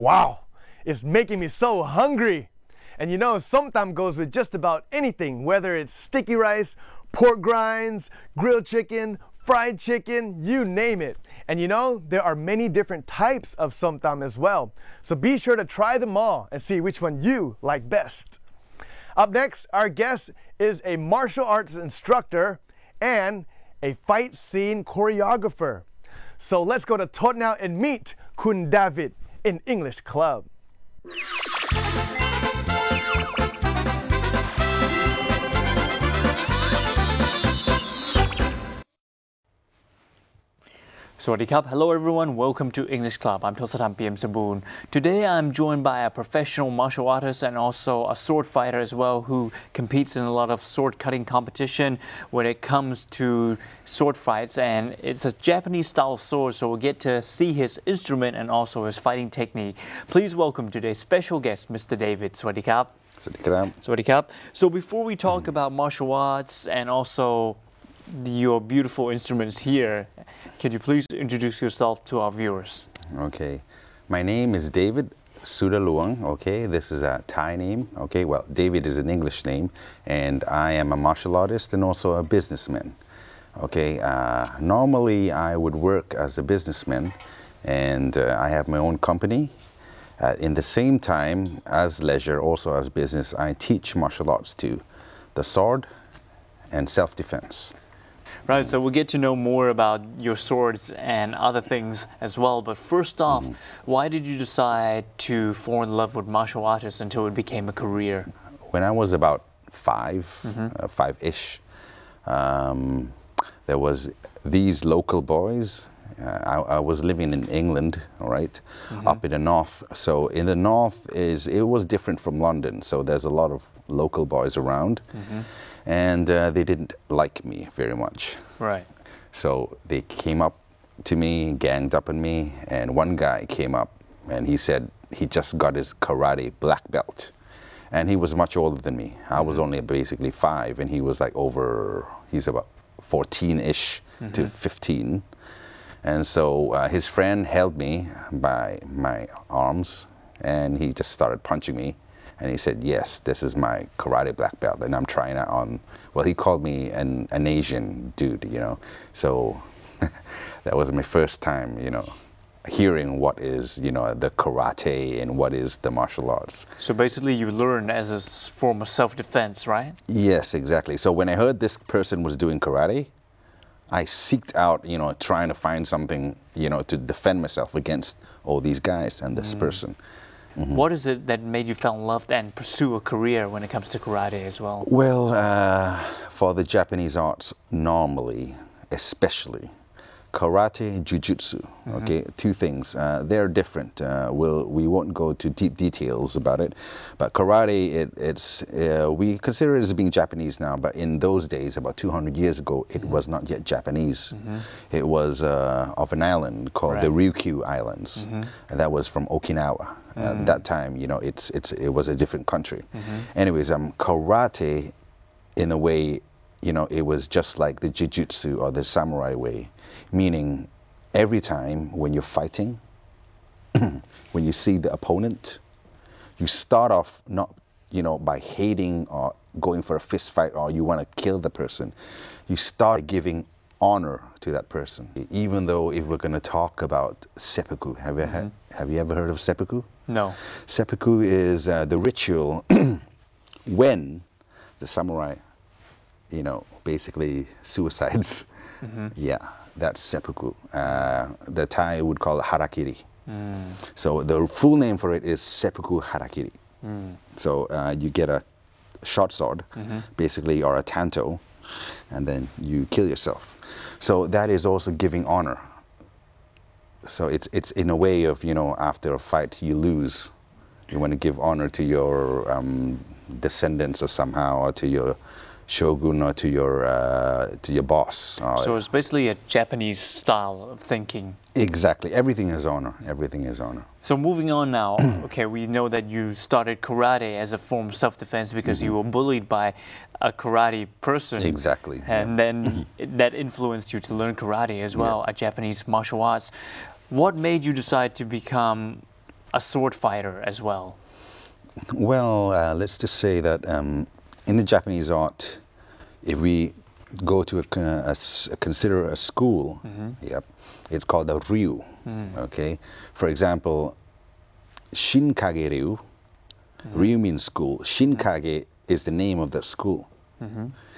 Wow, it's making me so hungry. And you know, somtam goes with just about anything, whether it's sticky rice, pork grinds, grilled chicken, fried chicken, you name it. And you know, there are many different types of somtam as well. So be sure to try them all and see which one you like best. Up next, our guest is a martial arts instructor and a fight scene choreographer. So let's go to Tottenham and meet Kun David in English Club. สวัสดีครับ Hello everyone, welcome to English Club. I'm Tosatam PM Saboon. Today I'm joined by a professional martial artist and also a sword fighter as well who competes in a lot of sword cutting competition when it comes to sword fights, and it's a Japanese style of sword, so we'll get to see his instrument and also his fighting technique. Please welcome today's special guest, Mr. David. สวัสดีครับสวัสดีครับสวัสดีครับ So before we talk about martial arts and also your beautiful instruments here, can you please introduce yourself to our viewers? Okay, my name is David Sudaluang. Okay, this is a Thai name. Okay, well, David is an English name, and I am a martial artist and also a businessman. Okay, normally I would work as a businessman, and I have my own company. In the same time, as leisure, also as business, I teach martial arts too, the sword and self-defense. Right, so we'll get to know more about your swords and other things as well. But first off, why did you decide to fall in love with martial arts until it became a career? When I was about five-ish, there was these local boys. I was living in England, all right, up in the north. So in the north it was different from London. So there's a lot of local boys around. And they didn't like me very much. Right. So they came up to me, ganged up on me, and one guy came up and he said he just got his karate black belt. And he was much older than me. I was only basically 5, and he was like he's about 14-ish to 15. And so his friend held me by my arms, and he just started punching me. And he said, yes, this is my karate black belt, and I'm trying it on. Well, he called me an Asian dude, you know. So that was my first time, you know, hearing what is, you know, the karate and what is the martial arts. So basically you learned as a form of self-defense, right? Yes, exactly. So when I heard this person was doing karate, I seeked out, you know, trying to find something, you know, to defend myself against all these guys and this person. What is it that made you fall in love and pursue a career when it comes to karate as well? Well, for the Japanese arts, normally, especially, karate, jujutsu, okay, two things. They're different. We won't go to deep details about it, but karate, we consider it as being Japanese now, but in those days, about 200 years ago, it was not yet Japanese. It was of an island called the Ryukyu Islands, and that was from Okinawa. At that time, you know, it was a different country. Anyways, karate, in a way, you know, it was just like the jujutsu or the samurai way, meaning every time when you're fighting, when you see the opponent, you start off not, you know, by hating or going for a fist fight or you want to kill the person. You start giving honor to that person. Even though if we're going to talk about seppuku, have you ever heard of seppuku? No. Seppuku is the ritual when the samurai, you know, basically suicides. Yeah, that's seppuku. The Thai would call it harakiri. So the full name for it is seppuku harakiri. So you get a short sword, basically, or a tanto, and then you kill yourself. So that is also giving honor. So it's in a way of, you know, after a fight you lose, you want to give honor to your descendants or somehow, or to your shogun or to your boss. So it's basically a Japanese style of thinking. Exactly. Everything is honor. Everything is honor. So moving on now, okay, we know that you started karate as a form of self-defense because you were bullied by a karate person. Exactly. And then that influenced you to learn karate as well, a Japanese martial arts. What made you decide to become a sword fighter as well? Well, let's just say that in the Japanese art, if we go to consider a school, yep, it's called the ryu. Okay, for example, Shinkage Ryu. Ryu means school. Shinkage is the name of that school.